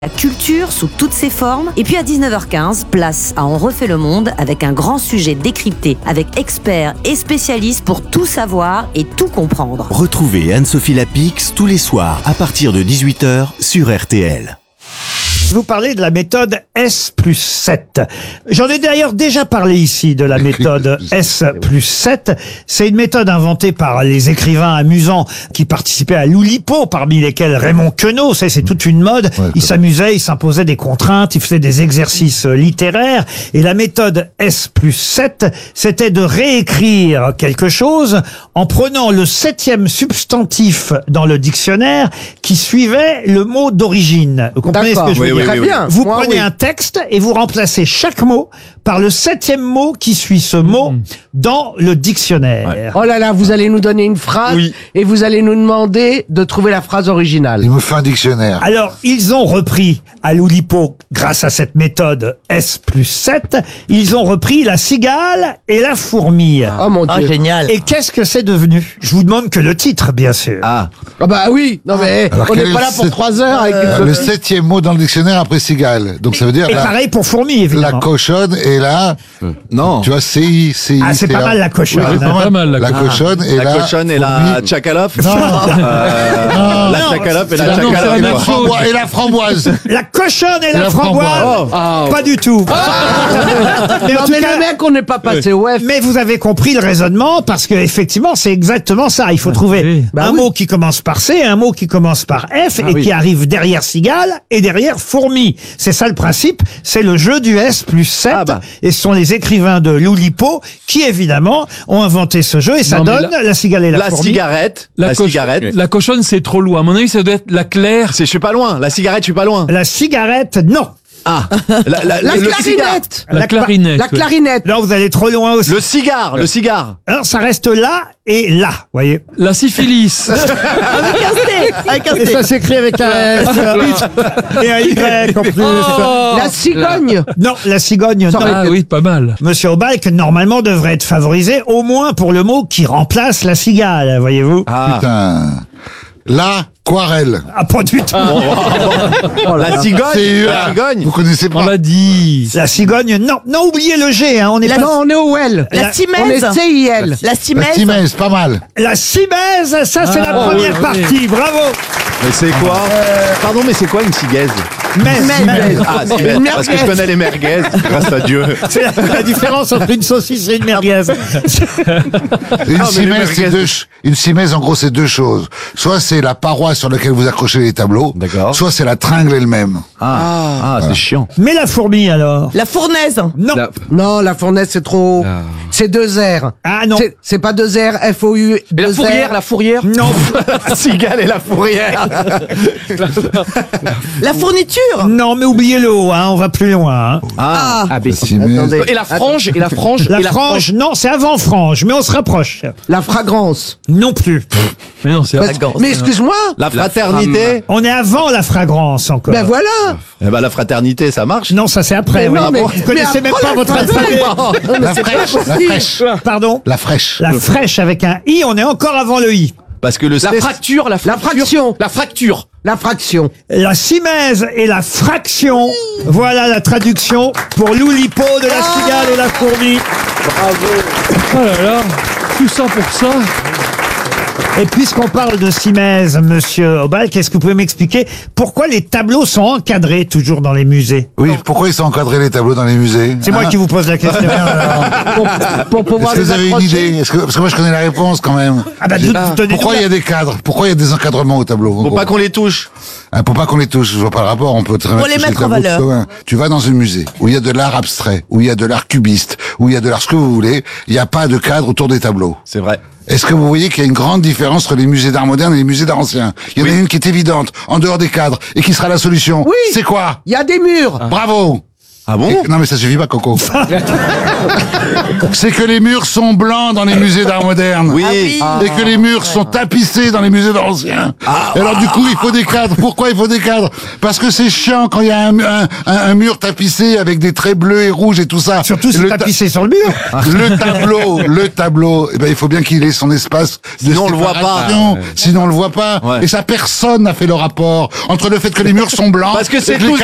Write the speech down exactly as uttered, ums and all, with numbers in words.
La culture sous toutes ses formes. Et puis à dix-neuf heures quinze, place à On refait le monde avec un grand sujet décrypté avec experts et spécialistes pour tout savoir et tout comprendre. Retrouvez Anne-Sophie Lapix tous les soirs à partir de dix-huit heures sur R T L. Je vous parlais de la méthode S plus sept. J'en ai d'ailleurs déjà parlé ici de la méthode S plus sept. C'est une méthode inventée par les écrivains amusants qui participaient à l'Oulipo, parmi lesquels Raymond Queneau. C'est, c'est toute une mode. Il s'amusait, il s'imposait des contraintes, il faisait des exercices littéraires. Et la méthode S plus sept, c'était de réécrire quelque chose en prenant le septième substantif dans le dictionnaire qui suivait le mot d'origine. Vous comprenez ce que je veux dire? Très bien. Vous Moi, prenez oui. un texte et vous remplacez chaque mot par le septième mot qui suit ce mot mmh. dans le dictionnaire. Oh là là, vous allez nous donner une phrase Oui. et vous allez nous demander de trouver la phrase originale. Il me fait un dictionnaire. Alors, ils ont repris à l'Oulipo, grâce à cette méthode S plus sept, ils ont repris la cigale et la fourmi. Oh mon Ah, Dieu. génial. Et qu'est-ce que c'est devenu? Je vous demande que le titre, bien sûr. Ah, Ah bah oui, non mais Alors, on quel n'est est pas le là pour sept- trois heures avec Euh, une le Sophie. septième mot dans le dictionnaire après cigale. Donc ça veut dire Et la, pareil pour fourmi, la évidemment. cochonne et la, non. tu vois, C I, C I. Ah, c'est pas mal la cochonne. Oui, c'est hein. pas mal, la la cochonne et la... La cochonne et la fourmi. tchakalope. Non. Euh, la tchakalope et la non, c'est la tchakalope. même quoi. chose. Framboise- Et la framboise. La cochonne et la, la framboise. framboise. Ah, Pas du tout. mais en non tout mais cas, le mec, on n'est pas passé au F. mais vous avez compris le raisonnement parce que effectivement, c'est exactement ça. Il faut trouver oui. Bah un oui. mot qui commence par C, un mot qui commence par F et oui. qui arrive derrière cigale et derrière fourmi. C'est ça le principe. C'est le jeu du S plus sept. Ah bah. Et ce sont les écrivains de l'Oulipo qui, évidemment, ont inventé ce jeu et ça Non, mais donne la... cigale et la, La fourmi. cigarette. La, La coche- cigarette. La cochonne, c'est trop loin. À mon avis, ça doit être la claire. C'est, je suis pas loin. La cigarette, je suis pas loin. La cigarette, non. Ah. La, la, La le cigare. clarinette. La, La clarinette. La ouais. clarinette. Non, vous allez trop loin aussi. Le cigare. Le cigare. Alors, ça reste là et là, voyez. La syphilis. Avec un C. Avec un Et C. ça s'écrit avec un S et un Y en plus. Oh. La cigogne. Non, la cigogne, non. Ah oui, pas mal. Monsieur Aubalk, normalement, devrait être favorisé au moins pour le mot qui remplace la cigale, voyez-vous. Ah. Putain. La aquarelle. Ah, pas du tout. La cigogne. C'est La cigogne. Vous connaissez On pas? l'a dit. La cigogne, non. Non, oubliez le G, hein. On est La- pas... Non, on est au L. La La- On est cimèse. C I L. La La cimèse. timèse, pas mal. La cimèse, ça, c'est la Ah, première oui, oui. partie. Bravo. Mais c'est quoi? Pardon, mais c'est quoi une cigaise? Mèze, mèze. Ah, c'est bête, parce que je connais les merguez, grâce à Dieu. C'est la, la différence entre une saucisse et une merguez. Une mais cimèse, les c'est merguez- deux, ch- une cimèse, en gros, c'est deux choses. Soit c'est la paroi sur laquelle vous accrochez les tableaux. D'accord. Soit c'est la tringle elle-même. Ah, ah c'est chiant. Mais la fourmi, alors? La fournaise. Non. Non, la fournaise, c'est trop. C'est deux R. Ah, non. C'est- C'est pas deux R, F O U. Et la deux fourrière, R. la fourrière. Non. La cigale et la fourrière. La fourniture. Non, mais oubliez le haut, hein. On va plus loin, hein. Ah. Ah, La cimèse. attendez. Et la frange, et la frange. La et frange, non, c'est avant frange, mais on se rapproche. La fragrance. Non plus. Mais non, c'est Parce- Mais excuse-moi. La fraternité. On est avant la fragrance encore. Ben voilà. Eh ben, la fraternité, ça marche. Non, ça c'est après. Mais oui. non, mais- Vous connaissez mais même après pas la votre fraise- alphabet. Non, mais La c'est pas fraîche, la possible. fraîche. Pardon. La fraîche. La fraîche avec un i, on est encore avant le i. Parce que le La C, fracture, la La fracture. fraction. La fracture. La fraction. La cimèse et la fraction. Voilà la traduction pour l'Oulipo de la cigale et la fourmi. Oh là là. Tout ça pour ça. Et puisqu'on parle de cimèse, monsieur Aubalk, est-ce que vous pouvez m'expliquer pourquoi les tableaux sont encadrés toujours dans les musées? Oui, pourquoi ils sont encadrés les tableaux dans les musées? C'est moi Hein? qui vous pose la question. Pour, pour pouvoir Est-ce que les vous avez une accrocher. idée? Est-ce que, parce que moi je connais la réponse quand même. Ah bah, J'ai- donnez-nous pourquoi la- il y a des cadres? Pourquoi il y a des encadrements au tableau? pour pas qu'on les touche. Hein, pour pas qu'on les touche, je vois pas le rapport, on peut très bien les toucher mettre en tableaux de valeur. commun. Tu vas dans un musée où il y a de l'art abstrait, où il y a de l'art cubiste, où il y a de l'art ce que vous voulez, il n'y a pas de cadre autour des tableaux. C'est vrai. Est-ce que vous voyez qu'il y a une grande différence entre les musées d'art moderne et les musées d'art ancien? Il y en a une qui est évidente, en dehors des cadres, et qui sera la solution. Oui. C'est quoi? Il y a des murs. Bravo! Ah bon? Et- non mais ça suffit pas, Coco. C'est que les murs sont blancs dans les musées d'art moderne. Oui. Et que les murs sont tapissés dans les musées anciens. Et alors du coup, il faut des cadres. Pourquoi il faut des cadres? Parce que c'est chiant quand il y a un, un, un, un mur tapissé avec des traits bleus et rouges et tout ça. Surtout, c'est Le ta- tapissé sur le mur. Le tableau, le tableau, eh ben, il faut bien qu'il ait son espace de Sinon, on le voit pas. séparation. Sinon on le voit pas. Ouais. Et ça, personne n'a fait le rapport entre le fait que les murs sont blancs. Parce que c'est et les tous